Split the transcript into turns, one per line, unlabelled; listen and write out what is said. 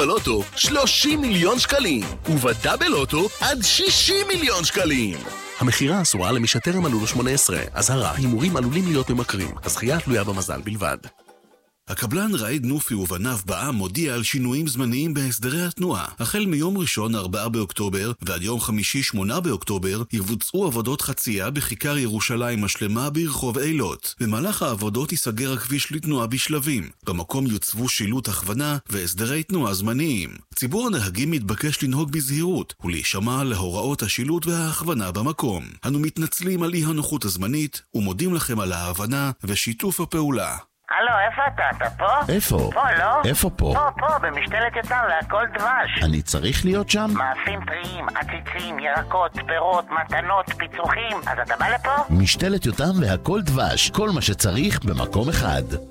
בלוטו 30 מיליון שקלים, ובדאבל אוטו עד 60 מיליון שקלים. המחירה אסורה למי שטרם מלאו לו 18. אזהרה, הימורים עלולים להיות ממכרים. הזכייה תלויה במזל בלבד.
הקבלן ראיד נופי ובניו בע"מ מודיע על שינויים זמניים בהסדרי התנועה. החל מיום ראשון 4 באוקטובר ועד יום חמישי 8 באוקטובר יבוצעו עבודות חצייה בכיכר ירושלים השלמה ברחוב אילות. במהלך העבודות ייסגר הכביש לתנועה בשלבים. במקום יוצבו שילוט הכוונה והסדרי תנועה זמניים. ציבור הנהגים מתבקש לנהוג בזהירות ולהישמע להוראות השילוט וההכוונה במקום. אנו מתנצלים על אי הנוחות הזמנית ומודים לכם על ההבנה ושיתוף הפעולה.
הלו, איפה אתה? אתה פה?
איפה?
פה, לא?
איפה פה?
פה, במשתלת יותם והכל דבש.
אני צריך להיות שם?
מאפים טריים, עציצים, ירקות, פירות, מתנות, פיצוחים. אז אתה בא לפה?
משתלת יותם והכל דבש. כל מה שצריך במקום אחד.